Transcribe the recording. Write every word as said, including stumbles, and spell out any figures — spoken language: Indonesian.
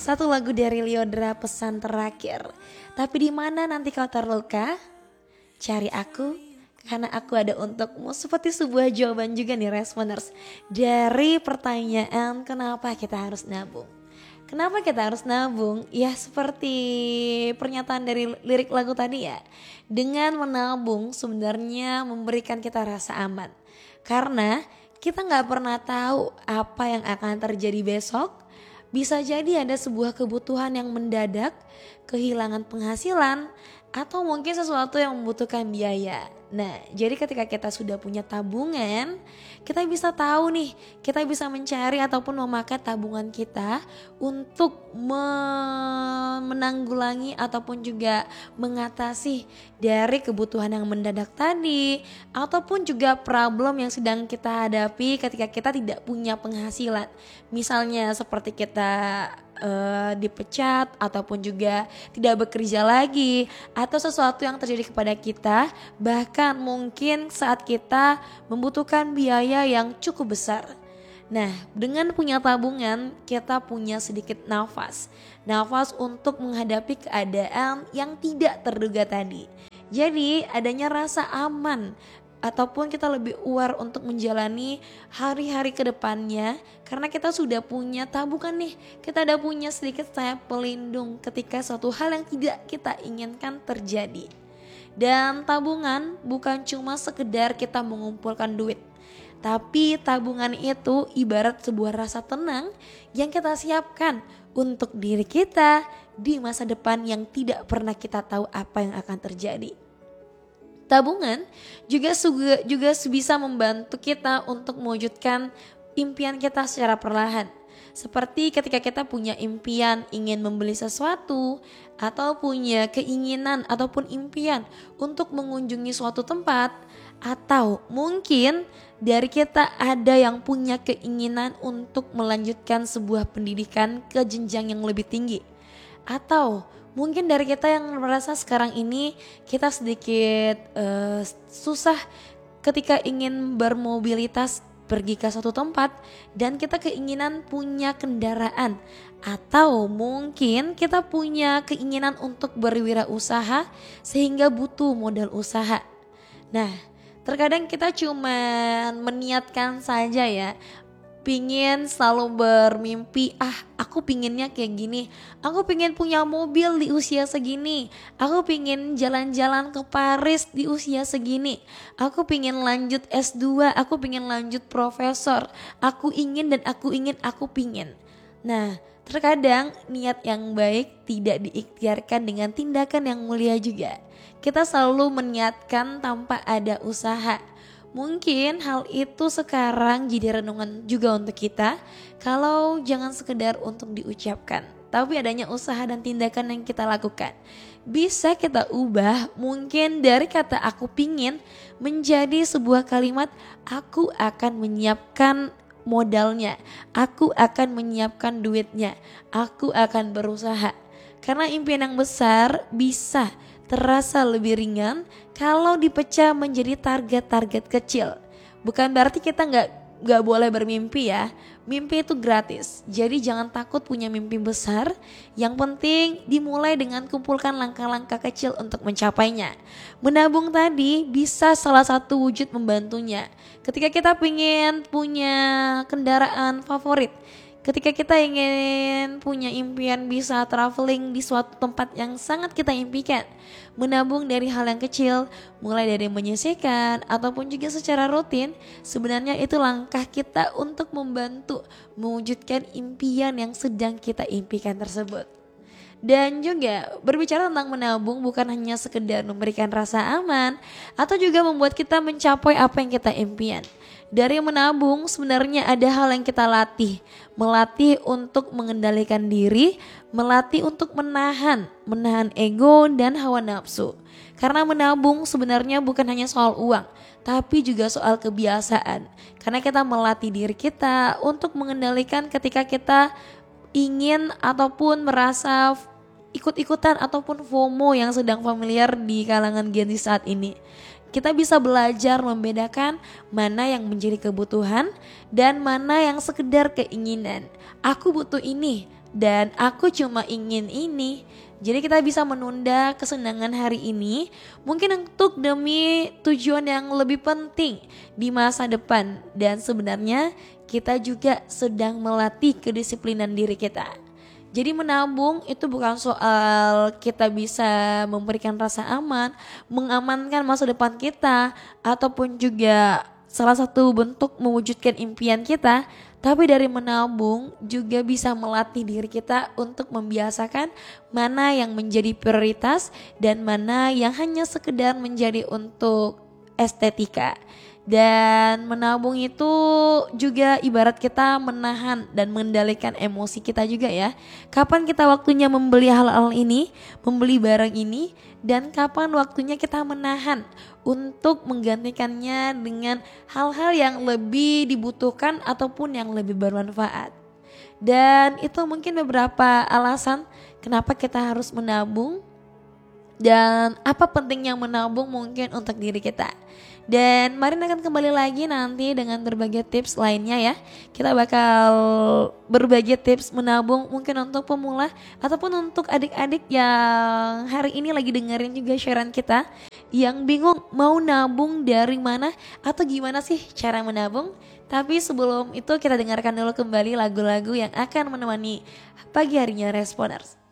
satu lagu dari Lyodra, Pesan Terakhir. Tapi di mana nanti kau terluka? Cari aku, karena aku ada untukmu. Seperti sebuah jawaban juga nih responders dari pertanyaan kenapa kita harus nabung. Kenapa kita harus nabung? Ya seperti pernyataan dari lirik lagu tadi ya. Dengan menabung sebenarnya memberikan kita rasa aman. Karena kita gak pernah tahu apa yang akan terjadi besok. Bisa jadi ada sebuah kebutuhan yang mendadak, kehilangan penghasilan, atau mungkin sesuatu yang membutuhkan biaya. Nah, jadi ketika kita sudah punya tabungan, kita bisa tahu nih, kita bisa mencari ataupun memakai tabungan kita untuk me- menanggulangi ataupun juga mengatasi dari kebutuhan yang mendadak tadi, ataupun juga problem yang sedang kita hadapi ketika kita tidak punya penghasilan. Misalnya seperti kita Uh, dipecat ataupun juga tidak bekerja lagi, atau sesuatu yang terjadi kepada kita, bahkan mungkin saat kita membutuhkan biaya yang cukup besar. Nah, dengan punya tabungan kita punya sedikit nafas nafas untuk menghadapi keadaan yang tidak terduga tadi. Jadi adanya rasa aman ataupun kita lebih aware untuk menjalani hari-hari ke depannya karena kita sudah punya tabungan nih. Kita udah punya sedikit sayap pelindung ketika suatu hal yang tidak kita inginkan terjadi. Dan tabungan bukan cuma sekedar kita mengumpulkan duit, tapi tabungan itu ibarat sebuah rasa tenang yang kita siapkan untuk diri kita di masa depan yang tidak pernah kita tahu apa yang akan terjadi. Tabungan juga juga, juga bisa membantu kita untuk mewujudkan impian kita secara perlahan. Seperti ketika kita punya impian ingin membeli sesuatu, atau punya keinginan ataupun impian untuk mengunjungi suatu tempat, atau mungkin dari kita ada yang punya keinginan untuk melanjutkan sebuah pendidikan ke jenjang yang lebih tinggi. Atau mungkin dari kita yang merasa sekarang ini kita sedikit uh, susah ketika ingin bermobilitas pergi ke suatu tempat dan kita keinginan punya kendaraan, atau mungkin kita punya keinginan untuk berwirausaha sehingga butuh modal usaha. Nah, terkadang kita cuma meniatkan saja ya, pingin selalu bermimpi, ah aku pinginnya kayak gini, aku pingin punya mobil di usia segini, aku pingin jalan-jalan ke Paris di usia segini, aku pingin lanjut S dua, aku pingin lanjut profesor, aku ingin dan aku ingin, aku pingin. Nah, terkadang niat yang baik tidak diikhtiarkan dengan tindakan yang mulia juga. Kita selalu meniatkan tanpa ada usaha. Mungkin hal itu sekarang jadi renungan juga untuk kita, kalau jangan sekedar untuk diucapkan, tapi adanya usaha dan tindakan yang kita lakukan. Bisa kita ubah mungkin dari kata aku pingin menjadi sebuah kalimat aku akan menyiapkan modalnya, aku akan menyiapkan duitnya, aku akan berusaha. Karena impian yang besar bisa terasa lebih ringan kalau dipecah menjadi target-target kecil. Bukan berarti kita gak, gak boleh bermimpi ya. Mimpi itu gratis, jadi jangan takut punya mimpi besar. Yang penting dimulai dengan kumpulkan langkah-langkah kecil untuk mencapainya. Menabung tadi bisa salah satu wujud membantunya. Ketika kita pengen punya kendaraan favorit, ketika kita ingin punya impian bisa traveling di suatu tempat yang sangat kita impikan, menabung dari hal yang kecil, mulai dari menyisihkan ataupun juga secara rutin, sebenarnya itu langkah kita untuk membantu mewujudkan impian yang sedang kita impikan tersebut. Dan juga berbicara tentang menabung bukan hanya sekedar memberikan rasa aman atau juga membuat kita mencapai apa yang kita impian. Dari menabung sebenarnya ada hal yang kita latih. Melatih untuk mengendalikan diri, melatih untuk menahan, menahan ego dan hawa nafsu. Karena menabung sebenarnya bukan hanya soal uang, tapi juga soal kebiasaan. Karena kita melatih diri kita untuk mengendalikan ketika kita ingin ataupun merasa ikut-ikutan ataupun FOMO yang sedang familiar di kalangan Gen Z saat ini. Kita bisa belajar membedakan mana yang menjadi kebutuhan dan mana yang sekedar keinginan. Aku butuh ini, dan aku cuma ingin ini. Jadi kita bisa menunda kesenangan hari ini mungkin untuk demi tujuan yang lebih penting di masa depan. Dan sebenarnya kita juga sedang melatih kedisiplinan diri kita. Jadi menabung itu bukan soal kita bisa memberikan rasa aman, mengamankan masa depan kita, ataupun juga salah satu bentuk mewujudkan impian kita. Tapi dari menabung juga bisa melatih diri kita untuk membiasakan mana yang menjadi prioritas dan mana yang hanya sekedar menjadi untuk estetika. Dan menabung itu juga ibarat kita menahan dan mengendalikan emosi kita juga ya. Kapan kita waktunya membeli hal-hal ini, membeli barang ini, dan kapan waktunya kita menahan untuk menggantikannya dengan hal-hal yang lebih dibutuhkan ataupun yang lebih bermanfaat. Dan itu mungkin beberapa alasan kenapa kita harus menabung dan apa pentingnya menabung mungkin untuk diri kita. Dan Marin akan kembali lagi nanti dengan berbagai tips lainnya ya. Kita bakal berbagi tips menabung mungkin untuk pemula ataupun untuk adik-adik yang hari ini lagi dengerin juga siaran kita, yang bingung mau nabung dari mana atau gimana sih cara menabung. Tapi sebelum itu kita dengarkan dulu kembali lagu-lagu yang akan menemani pagi harinya Responers.